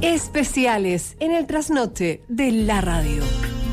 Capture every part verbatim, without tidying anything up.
Especiales en el trasnoche de la radio.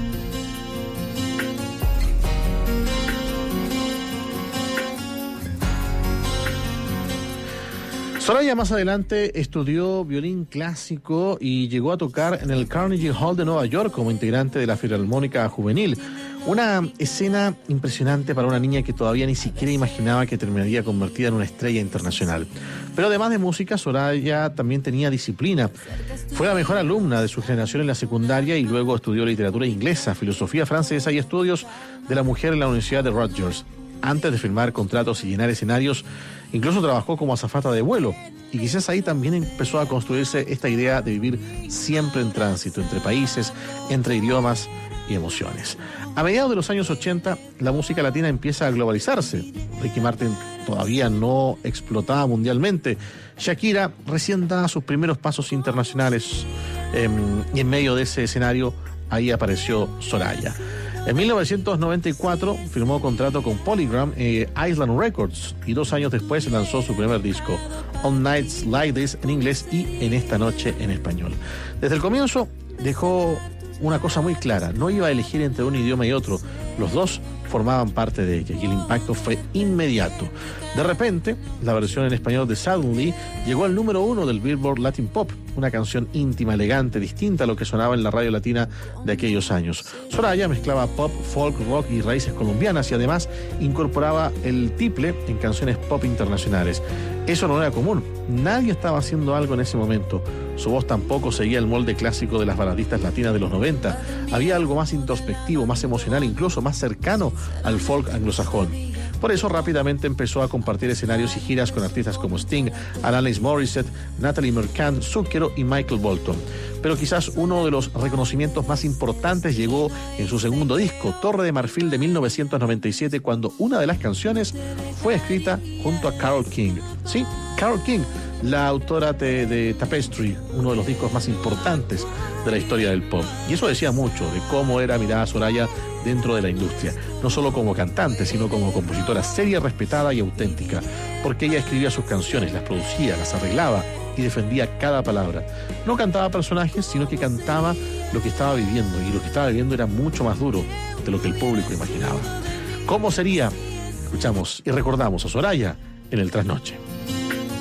Soraya más adelante estudió violín clásico y llegó a tocar en el Carnegie Hall de Nueva York como integrante de la Filarmónica Juvenil. Una escena impresionante para una niña que todavía ni siquiera imaginaba que terminaría convertida en una estrella internacional. Pero además de música, Soraya también tenía disciplina. Fue la mejor alumna de su generación en la secundaria y luego estudió literatura inglesa, filosofía francesa y estudios de la mujer en la Universidad de Rutgers. Antes de firmar contratos y llenar escenarios, incluso trabajó como azafata de vuelo. Y quizás ahí también empezó a construirse esta idea de vivir siempre en tránsito, entre países, entre idiomas y emociones. A mediados de los años ochenta, la música latina empieza a globalizarse. Ricky Martin todavía no explotaba mundialmente. Shakira recién daba sus primeros pasos internacionales. Eh, y en medio de ese escenario, ahí apareció Soraya. En mil novecientos noventa y cuatro firmó contrato con Polygram e Island Records y dos años después lanzó su primer disco, On Nights Like This en inglés y En Esta Noche en español. Desde el comienzo dejó una cosa muy clara: no iba a elegir entre un idioma y otro, los dos formaban parte de ella y el impacto fue inmediato. De repente, la versión en español de Suddenly llegó al número uno del Billboard Latin Pop, una canción íntima, elegante, distinta a lo que sonaba en la radio latina de aquellos años. Soraya mezclaba pop, folk, rock y raíces colombianas y además incorporaba el tiple en canciones pop internacionales. Eso no era común, nadie estaba haciendo algo en ese momento. Su voz tampoco seguía el molde clásico de las baladistas latinas de los noventa. Había algo más introspectivo, más emocional, incluso más cercano al folk anglosajón. Por eso rápidamente empezó a compartir escenarios y giras con artistas como Sting, Alanis Morissette, Natalie Merchant, Zucchero y Michael Bolton. Pero quizás uno de los reconocimientos más importantes llegó en su segundo disco, Torre de Marfil de mil novecientos noventa y siete, cuando una de las canciones fue escrita junto a Carole King. Sí, Carole King, la autora de, de Tapestry, uno de los discos más importantes de la historia del pop. Y eso decía mucho de cómo era mirada Soraya dentro de la industria, no solo como cantante, sino como compositora seria, respetada y auténtica, porque ella escribía sus canciones, las producía, las arreglaba y defendía cada palabra. No cantaba personajes, sino que cantaba lo que estaba viviendo, y lo que estaba viviendo era mucho más duro de lo que el público imaginaba. ¿Cómo sería? Escuchamos y recordamos a Soraya en el Trasnoche.